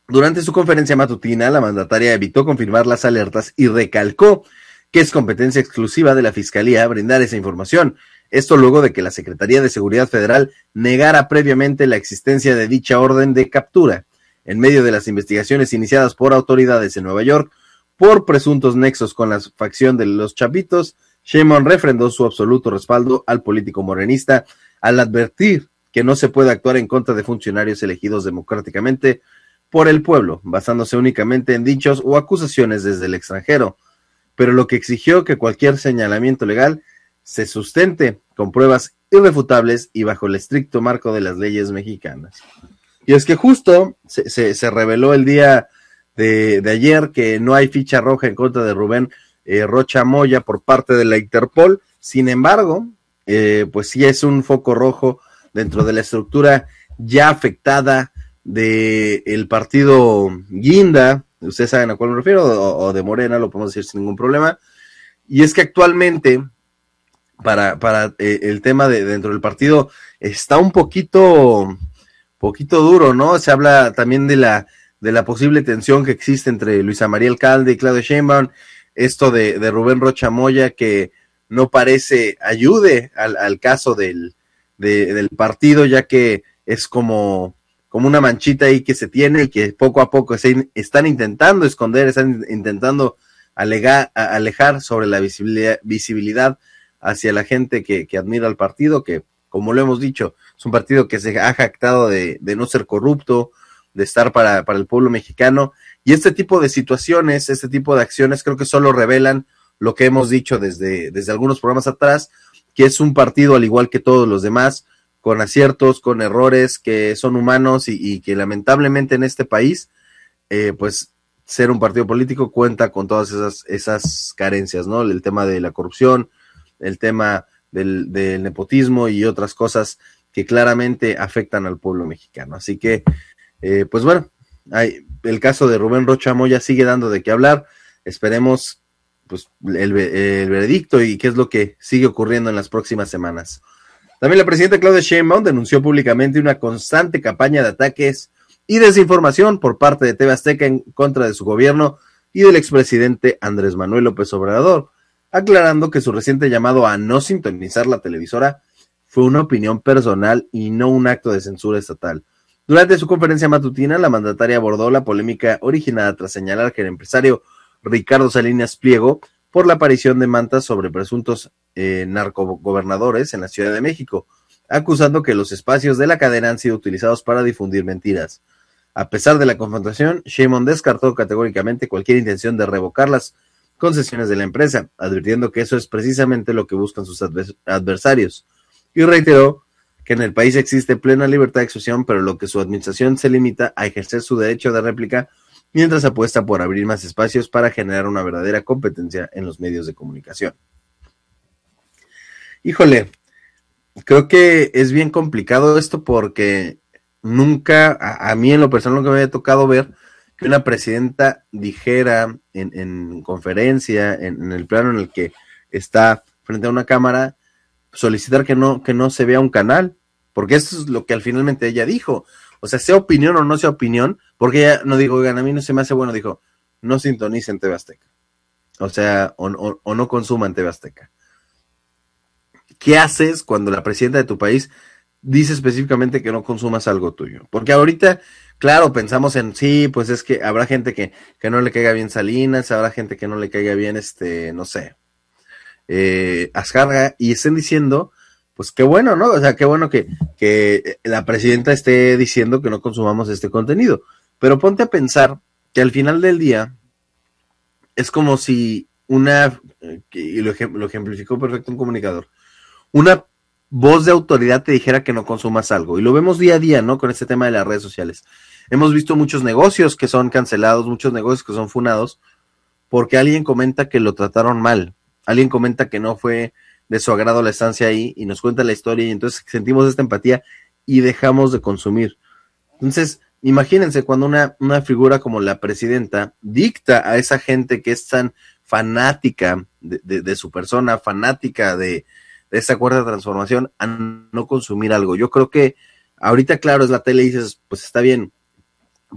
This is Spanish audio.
Durante su conferencia matutina, la mandataria evitó confirmar las alertas y recalcó que es competencia exclusiva de la Fiscalía brindar esa información. Esto luego de que la Secretaría de Seguridad Federal negara previamente la existencia de dicha orden de captura. En medio de las investigaciones iniciadas por autoridades en Nueva York por presuntos nexos con la facción de los Chapitos, Sheinbaum refrendó su absoluto respaldo al político morenista al advertir que no se puede actuar en contra de funcionarios elegidos democráticamente por el pueblo, basándose únicamente en dichos o acusaciones desde el extranjero, pero lo que exigió que cualquier señalamiento legal se sustente con pruebas irrefutables y bajo el estricto marco de las leyes mexicanas. Y es que justo se reveló el día de ayer que no hay ficha roja en contra de Rubén Rocha Moya por parte de la Interpol. Sin embargo, pues sí es un foco rojo dentro de la estructura ya afectada del partido Guinda, ustedes saben a cuál me refiero, o de Morena, lo podemos decir sin ningún problema. Y es que actualmente para el tema de dentro del partido está un poquito duro, ¿no? Se habla también de la posible tensión que existe entre Luisa María Alcalde y Claudia Sheinbaum, esto de Rubén Rocha Moya, que no parece ayude al caso del partido, ya que es como una manchita ahí que se tiene y que poco a poco están intentando esconder, están intentando alejar sobre la visibilidad hacia la gente que admira al partido, que como lo hemos dicho, es un partido que se ha jactado de no ser corrupto, de estar para el pueblo mexicano, y este tipo de situaciones, este tipo de acciones creo que solo revelan lo que hemos dicho desde algunos programas atrás, que es un partido al igual que todos los demás, con aciertos, con errores, que son humanos y que lamentablemente en este país, pues ser un partido político cuenta con todas esas carencias, ¿no? El tema de la corrupción, el tema del nepotismo y otras cosas que claramente afectan al pueblo mexicano. Así que, pues bueno, el caso de Rubén Rocha Moya sigue dando de qué hablar. Esperemos pues el veredicto y qué es lo que sigue ocurriendo en las próximas semanas. También la presidenta Claudia Sheinbaum denunció públicamente una constante campaña de ataques y desinformación por parte de TV Azteca en contra de su gobierno y del expresidente Andrés Manuel López Obrador, aclarando que su reciente llamado a no sintonizar la televisora fue una opinión personal y no un acto de censura estatal. Durante su conferencia matutina, la mandataria abordó la polémica originada tras señalar que el empresario Ricardo Salinas Pliego por la aparición de mantas sobre presuntos narcogobernadores en la Ciudad de México, acusando que los espacios de la cadena han sido utilizados para difundir mentiras. A pesar de la confrontación, Sheinbaum descartó categóricamente cualquier intención de revocar las concesiones de la empresa, advirtiendo que eso es precisamente lo que buscan sus adversarios, y reiteró que en el país existe plena libertad de expresión, pero lo que su administración se limita a ejercer su derecho de réplica mientras apuesta por abrir más espacios para generar una verdadera competencia en los medios de comunicación. Híjole, creo que es bien complicado esto porque nunca, a mí en lo personal nunca me había tocado ver que una presidenta dijera en conferencia, en el plano en el que está frente a una cámara, solicitar que no se vea un canal, porque eso es lo que al finalmente ella dijo. O sea, sea opinión o no sea opinión, porque ella no dijo, oigan, a mí no se me hace bueno, dijo, no sintonicen TV Azteca. O sea, o no consuman TV Azteca. ¿Qué haces cuando la presidenta de tu país dice específicamente que no consumas algo tuyo? Porque ahorita, claro, pensamos en, sí, pues es que habrá gente que no le caiga bien Salinas, habrá gente que no le caiga bien, no sé, Azcárraga, y estén diciendo, pues qué bueno, ¿no? O sea, qué bueno que la presidenta esté diciendo que no consumamos este contenido. Pero ponte a pensar que al final del día es como si y lo ejemplificó perfecto un comunicador, una voz de autoridad te dijera que no consumas algo. Y lo vemos día a día, ¿no? Con este tema de las redes sociales. Hemos visto muchos negocios que son cancelados, muchos negocios que son funados, porque alguien comenta que lo trataron mal. Alguien comenta que no fue de su agrado la estancia ahí y nos cuenta la historia y entonces sentimos esta empatía y dejamos de consumir. Entonces, imagínense cuando una figura como la presidenta dicta a esa gente que es tan fanática de su persona, fanática de esta cuarta transformación, a no consumir algo. Yo creo que ahorita, claro, es la tele y dices, pues está bien,